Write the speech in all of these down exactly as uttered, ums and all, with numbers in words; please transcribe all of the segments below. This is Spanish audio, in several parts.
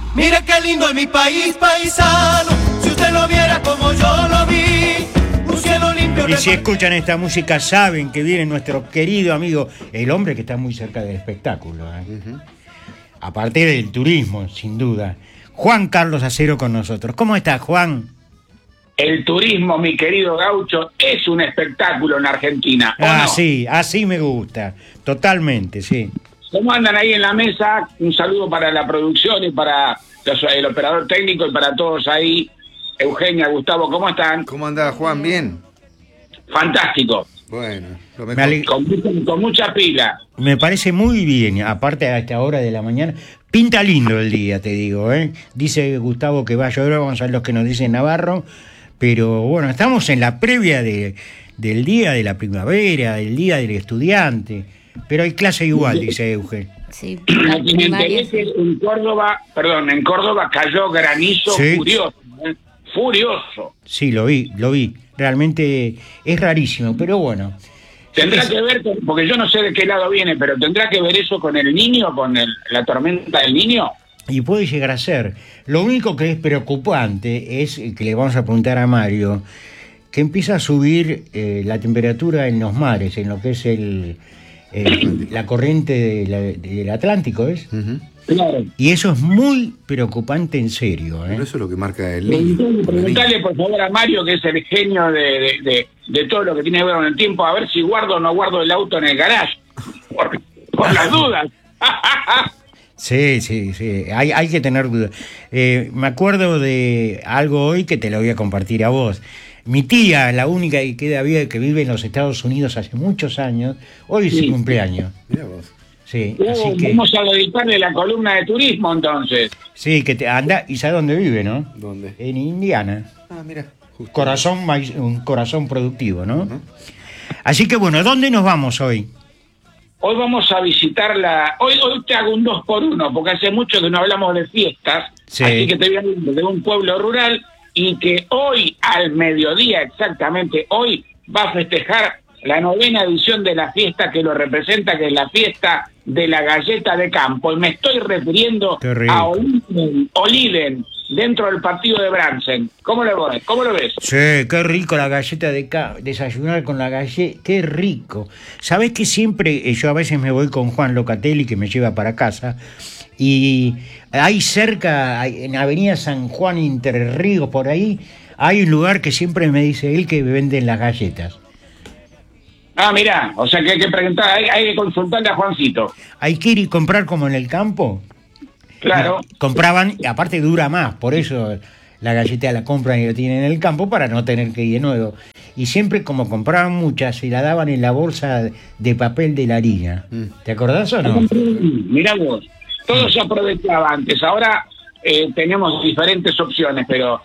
Mira qué lindo es mi país, paisano, si usted lo viera como yo lo vi, un cielo limpio. Y si escuchan esta música saben que viene nuestro querido amigo, el hombre que está muy cerca del espectáculo, ¿eh? Uh-huh. Aparte del turismo, sin duda. Juan Carlos Acero con nosotros. ¿Cómo estás, Juan? El turismo, mi querido Gaucho, es un espectáculo en Argentina, ¿o Ah, no? sí, así me gusta, totalmente, sí. ¿Cómo andan ahí en la mesa? Un saludo para la producción y para los, el operador técnico y para todos ahí. Eugenia, Gustavo, ¿cómo están? ¿Cómo anda, Juan? ¿Bien? Fantástico. Bueno, lo Me mejor. aleg- Con, con mucha pila. Me parece muy bien, aparte a esta hora de la mañana. Pinta lindo el día, te digo, ¿eh? Dice Gustavo que va a llover, vamos a ver lo que nos dice Navarro. Pero bueno, estamos en la previa de, del día de la primavera, del día del estudiante. Pero hay clase igual, dice Eugen. Sí, A quien me enteré que en Córdoba, perdón, en Córdoba cayó granizo Sí. furioso. ¿eh? Furioso. Sí, lo vi, lo vi. Realmente es rarísimo, pero bueno. Tendrá Es- que ver, con- porque yo no sé de qué lado viene, pero tendrá que ver eso con el niño, con el- la tormenta del niño. Y puede llegar a ser. Lo único que es preocupante es que le vamos a preguntar a Mario que empieza a subir eh, la temperatura en los mares, en lo que es el, el- la corriente de la- del Atlántico, ¿es? Ujú. Claro. Y eso es muy preocupante en serio, ¿eh? Pero eso es lo que marca el niño. Preguntale, la preguntale, niña. por favor a Mario, que es el genio de, de, de, de todo lo que tiene que ver con el tiempo, a ver si guardo o no guardo el auto en el garage. Por, por las dudas. Sí, sí, sí, hay, hay que tener dudas. Eh, me acuerdo de algo hoy que te lo voy a compartir a vos. Mi tía, la única que queda viva que vive en los Estados Unidos hace muchos años, hoy es Sí. su cumpleaños. Mirá vos. Sí, Uh, así que, Vamos a dedicarle la columna de turismo entonces. sí, que te anda, y sabe dónde vive, ¿no? ¿Dónde? En Indiana. Ah, mira. Justo. Corazón, maíz- un corazón productivo, ¿no? Ujú. Así que bueno, ¿dónde nos vamos hoy? Hoy vamos a visitar la... Hoy, hoy te hago un dos por uno, porque hace mucho que no hablamos de fiestas, Sí. así que te voy a hablar de un pueblo rural y que hoy, al mediodía exactamente, hoy va a festejar la novena edición de la fiesta que lo representa, que es la fiesta de la galleta de campo. Y me estoy refiriendo Qué rico. a Oliden, Oliden, dentro del partido de Bransen. ¿Cómo lo ves? ¿Cómo lo ves? Sí, qué rico la galleta de ca- desayunar con la galleta, qué rico. Sabés que siempre, eh, yo a veces me voy con Juan Locatelli que me lleva para casa y ahí cerca, hay- en Avenida San Juan, Entre Ríos, por ahí, hay un lugar que siempre me dice él que venden las galletas. Ah, mirá, o sea que hay que preguntar, hay, hay que consultarle a Juancito. Hay que ir y comprar como en el campo. Claro. Compraban, y aparte dura más, por eso la galleta la compran y la tienen en el campo para no tener que ir de nuevo. Y siempre como compraban muchas, se la daban en la bolsa de papel de la harina. ¿Te acordás o no? Mirá vos, todo se aprovechaba antes, ahora eh, tenemos diferentes opciones, pero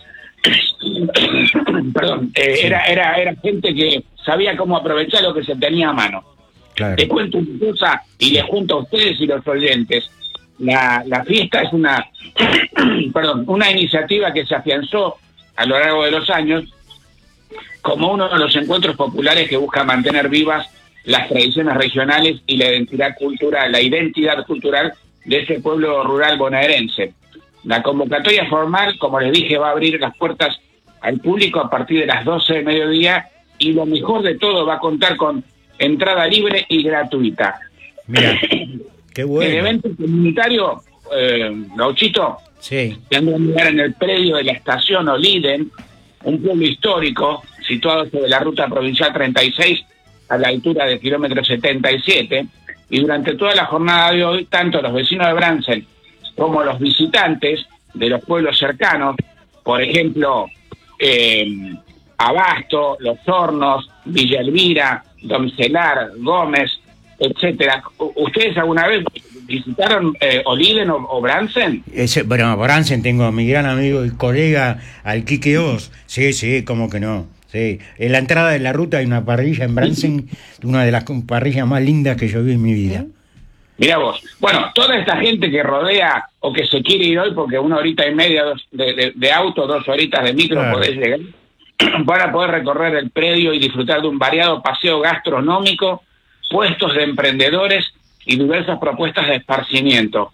perdón, eh, Sí. era, era, era gente que sabía cómo aprovechar lo que se tenía a mano. Claro. Te cuento una cosa y les junto a ustedes y los oyentes. La, la fiesta es una, perdón, una iniciativa que se afianzó a lo largo de los años como uno de los encuentros populares que busca mantener vivas las tradiciones regionales y la identidad cultural, la identidad cultural de ese pueblo rural bonaerense. La convocatoria formal, como les dije, va a abrir las puertas al público a partir de las doce de mediodía y lo mejor de todo, va a contar con entrada libre y gratuita. Mira, qué El bueno. evento comunitario, eh, Gauchito, Sí, tendrá lugar en el predio de la estación Oliden, un pueblo histórico situado sobre la ruta provincial treinta y seis a la altura del kilómetro setenta y siete, y durante toda la jornada de hoy, tanto los vecinos de Bransen como los visitantes de los pueblos cercanos, por ejemplo, eh, Abasto, Los Hornos, Villa Elvira, Domcelar, Gómez, etcétera. U- ¿Ustedes alguna vez visitaron eh, Oliden o, o Bransen? ese, bueno, Bransen tengo a mi gran amigo y colega, al Quique Oz. Sí, sí, cómo que no. Sí. En la entrada de la ruta hay una parrilla en Bransen, una de las parrillas más lindas que yo vi en mi vida. Mirá vos. Bueno, toda esta gente que rodea o que se quiere ir hoy, porque una horita y media dos, de, de, de auto, dos horitas de micro, Claro. podés llegar, van a poder recorrer el predio y disfrutar de un variado paseo gastronómico, puestos de emprendedores y diversas propuestas de esparcimiento.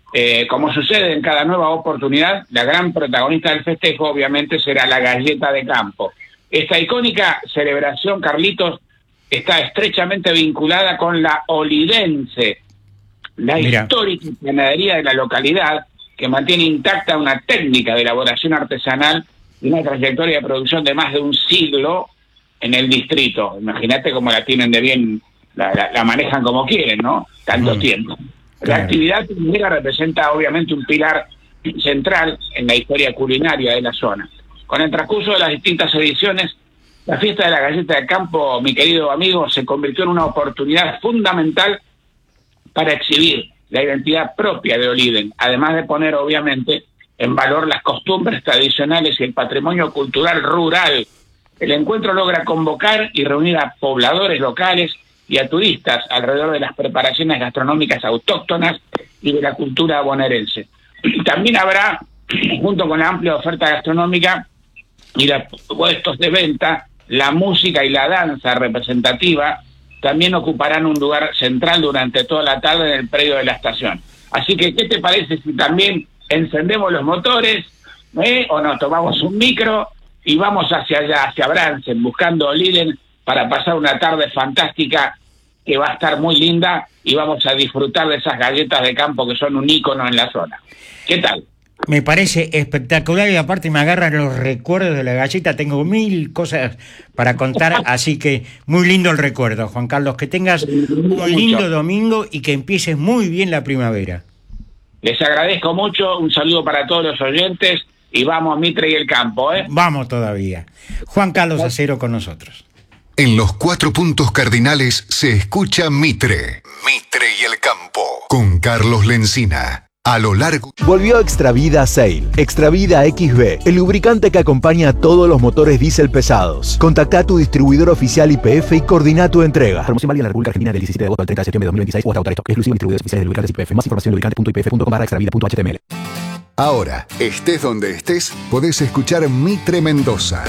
Eh, como sucede en cada nueva oportunidad, la gran protagonista del festejo obviamente será la galleta de campo. Esta icónica celebración, Carlitos, está estrechamente vinculada con la olidense, la Mira. histórica ganadería de la localidad, que mantiene intacta una técnica de elaboración artesanal y una trayectoria de producción de más de un siglo en el distrito. Imagínate cómo la tienen de bien, la, la, la manejan como quieren, ¿no? Tanto Mm. tiempo. La Claro. actividad primera representa obviamente un pilar central en la historia culinaria de la zona. Con el transcurso de las distintas ediciones, la fiesta de la galleta de campo, mi querido amigo, se convirtió en una oportunidad fundamental para exhibir la identidad propia de Oliden, además de poner obviamente en valor las costumbres tradicionales y el patrimonio cultural rural. El encuentro logra convocar y reunir a pobladores locales y a turistas alrededor de las preparaciones gastronómicas autóctonas y de la cultura bonaerense. Y también habrá, junto con la amplia oferta gastronómica y los puestos de venta, la música y la danza representativa también ocuparán un lugar central durante toda la tarde en el predio de la estación. Así que, ¿qué te parece si también encendemos los motores, eh, o nos tomamos un micro y vamos hacia allá, hacia Bransen, buscando Oliden para pasar una tarde fantástica que va a estar muy linda y vamos a disfrutar de esas galletas de campo que son un ícono en la zona? ¿Qué tal? Me parece espectacular y aparte me agarran los recuerdos de la galleta. Tengo mil cosas para contar, así que muy lindo el recuerdo, Juan Carlos. Que tengas un lindo domingo y que empieces muy bien la primavera. Les agradezco mucho, un saludo para todos los oyentes y vamos a Mitre y el campo, ¿eh? Vamos todavía. Juan Carlos Acero con nosotros. En los cuatro puntos cardinales se escucha Mitre. Mitre y el campo. Con Carlos Lencina. A lo largo... Volvió Extravida Sail. Extravida X B, el lubricante que acompaña a todos los motores diésel pesados. Contacta a tu distribuidor oficial I P F y coordina tu entrega. Promoción válida en la República Argentina del diecisiete de agosto al treinta de septiembre de dos mil veintiséis o hasta agotar esto. Exclusivo en distribuidores oficiales de lubricantes I P F. Más información en lubricante punto i p f punto com barra extravida punto h t m l. Ahora, estés donde estés, podés escuchar Mitre Mendoza.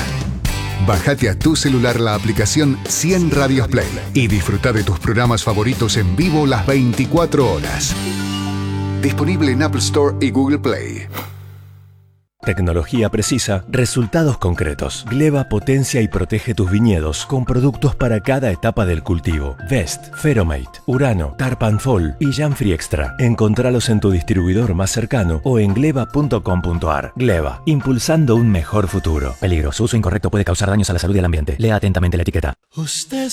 Bájate a tu celular la aplicación cien Radios Play y disfruta de tus programas favoritos en vivo las veinticuatro horas. Disponible en Apple Store y Google Play. Tecnología precisa, resultados concretos. Gleva potencia y protege tus viñedos con productos para cada etapa del cultivo. Vest, Feromate, Urano, Tarpan Fall y Janfree Extra. Encontralos en tu distribuidor más cercano o en gleva punto com punto a r. Gleva, impulsando un mejor futuro. Peligro, su uso incorrecto puede causar daños a la salud y al ambiente. Lea atentamente la etiqueta. Usted